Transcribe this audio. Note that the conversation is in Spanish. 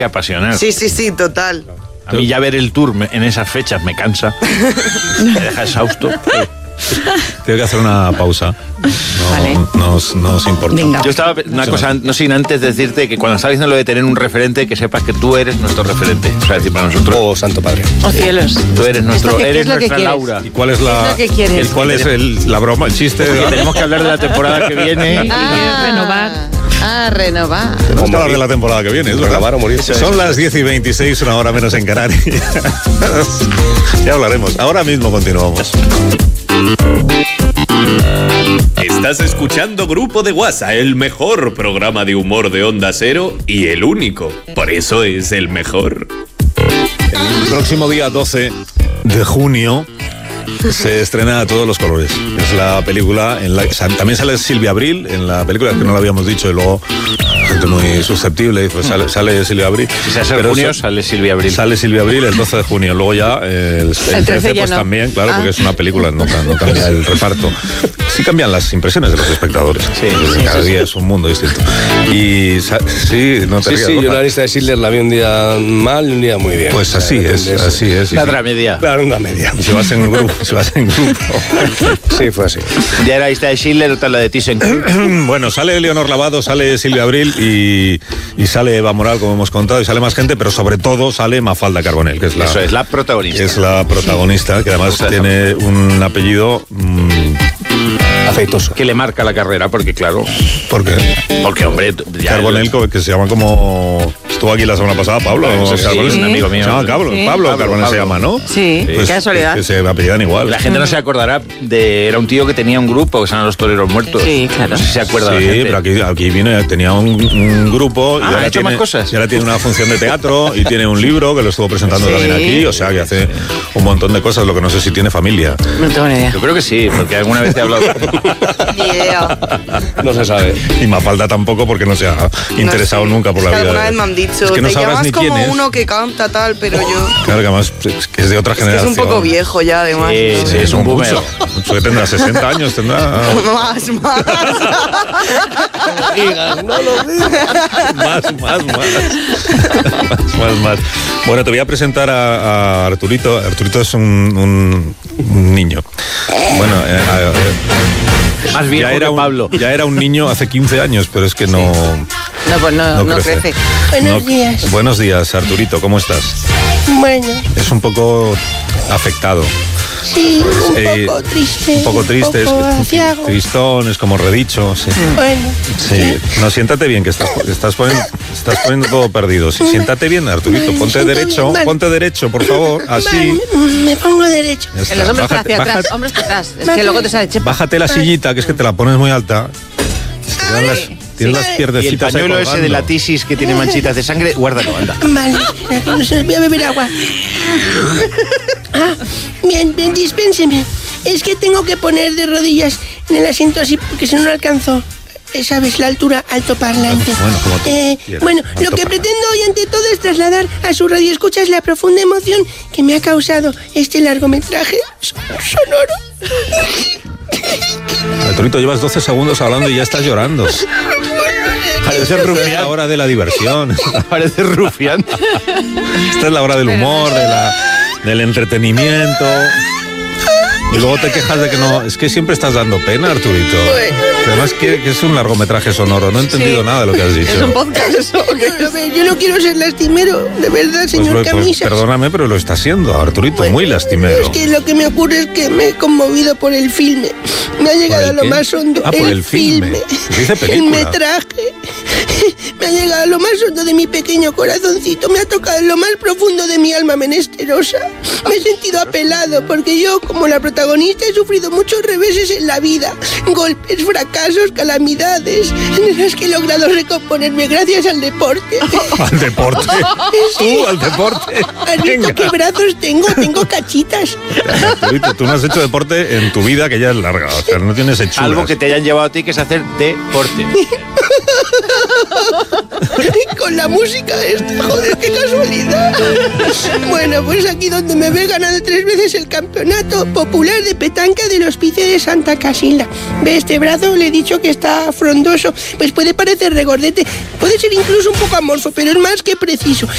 apasionar. Sí, total. A mí ya ver el tour en esas fechas me cansa, me deja exhausto. Tengo que hacer una pausa. No os importa. Venga. Yo estaba una cosa, no sin antes decirte que cuando estás diciendo lo de tener un referente, que sepas que tú eres nuestro referente. O sea, decir, para nosotros. Oh, Santo Padre. Oh, cielos. Tú eres nuestro, eres ¿qué es lo que nuestra quieres? Laura. ¿Y cuál es ¿Qué es lo que quieres? cuál es la broma, el chiste? Que tenemos que hablar de la temporada que viene. Renovar. Tenemos que hablar de la temporada que viene, es verdad. Renovar o morir. Son las 10:26, una hora menos en Canarias. Ya hablaremos. Ahora mismo continuamos. Estás escuchando Grupo de WhatsApp, el mejor programa de humor de Onda Cero y el único. Por eso es el mejor. El próximo día 12 de junio se estrena A Todos los Colores. Es la película en la que también sale Silvia Abril en la película, que no lo habíamos dicho, y luego gente muy susceptible, pues sale Silvia Abril. Si se hace en junio, sale Silvia Abril. Sale Silvia Abril el 12 de junio. Luego ya el 13 pues no. también, claro, porque es una película, no cambia el reparto. Sí cambian las impresiones de los espectadores. Cada día es un mundo distinto. Y sí, no te rías, Sí, Rafa. yo la lista de Schindler la vi un día mal y un día muy bien. Pues así es. La otra media. Claro, una media. Y si vas en grupo. Sí, fue así. Ya era lista de Schindler, otra la de Thyssen. Bueno, sale Leonor Lavado, sale Silvia Abril y sale Eva Moral, como hemos contado, y sale más gente, pero sobre todo sale Mafalda Carbonell, que es la... Eso es, la protagonista. Es la protagonista, que además tiene un apellido... Afeitoso. Que le marca la carrera, porque claro... ¿Por qué? Porque, hombre... Carbonell, que se llama como... Estuvo aquí la semana pasada, Pablo. Eso sí, Carbonell. un amigo mío. Se llama Pablo Carbonell se llama, ¿no? Sí, Pues, qué casualidad. Que se apellidan igual. La gente no se acordará de... Era un tío que tenía un grupo que se llama Los Toreros Muertos. Sí, claro. No sé si se acuerda Sí, la gente. pero aquí tenía un grupo y ¿ha ahora hecho más cosas? Y ahora tiene una función de teatro y tiene un libro que lo estuvo presentando también aquí, o sea que hace un montón de cosas, lo que no sé si tiene familia. No tengo ni idea. Yo creo que sí, porque alguna vez te he hablado. Ni idea. No se sabe. Y Mafalda tampoco, porque no se ha interesado nunca por la Es que vida. alguna vez me han dicho, Es que no te sabrás llamas ni como quién es. uno que canta tal, pero yo... Claro que además es de otra Es que es generación. un poco viejo ya, además. Sí, es un boomer. Mucho que tendrá 60 años, tendrá... Más. No lo digas. Más. Bueno, te voy a presentar a Arturito. Arturito es un niño. Bueno, Más viejo que Pablo. Ya era un niño hace 15 años, pero es que no... No, pues no crece. Buenos días. Buenos días, Arturito, ¿cómo estás? Bueno, Es un poco afectado. sí, un poco triste. Un poco triste, un poco aciago. tristón, es como redicho, sí. Bueno, Sí, no, siéntate bien, que estás poniendo todo perdido. Sí, siéntate bien, Arturito, ponte derecho, por favor, así. Vale, me pongo derecho. Ya está. En los hombros para hacia Bájate- atrás, hombros para atrás. Es que luego te sale chepa. Bájate la sillita, que es que te la pones muy alta. Tienes las Y el pierdecitas ahí pañuelo ese colgando. de la tisis que tiene manchitas de sangre, guárdalo, anda. Vale, voy a beber agua. Bien, dispénseme. Es que tengo que poner de rodillas en el asiento así porque si no no alcanzo. ¿Sabes? La altura altoparlante. Bueno, como tú quieras. Bueno, lo que Altoparlante. pretendo hoy ante todo es trasladar a su radioescuchas la profunda emoción que me ha causado este largometraje sonoro. Arturito, llevas 12 segundos hablando y ya estás llorando. Parece Es la rufián. hora de la diversión. Parece rufián. Esta es la hora del humor, del entretenimiento. Y luego te quejas de que no... Es que siempre estás dando pena, Arturito. Además que es un largometraje sonoro. No he entendido nada de lo que has dicho. Es un podcast eso. A ver, yo no quiero ser lastimero, de verdad, señor Pues Camisas. perdóname, pero lo está haciendo, Arturito, Bueno, muy lastimero. Es que lo que me ocurre es que me he conmovido por el filme. Me ha llegado a el lo qué? más hondo. Ah, por el filme. Dice El película. metraje. Me ha llegado a lo más hondo de mi pequeño corazoncito. Me ha tocado en lo más profundo de mi alma menesterosa. Me he sentido apelado porque yo, como la protagonista, he sufrido muchos reveses en la vida. Golpes, fracasos, calamidades. En las que he logrado recomponerme gracias al deporte. Al deporte. Tú, al deporte. ¿Has visto qué brazos tengo? Tengo cachitas. Arturito, tú no has hecho deporte en tu vida, que ya es larga. O sea, no tienes hechuras. Algo que te hayan llevado a ti, que es hacer deporte. Con la música esta, joder, qué casualidad. Bueno, pues aquí donde me ve ganado 3 veces el campeonato popular de petanca del Hospicio de Santa Casilda. ¿Ve este brazo? Le he dicho que está frondoso. Pues puede parecer regordete, puede ser incluso un poco amorfo, pero es más que preciso.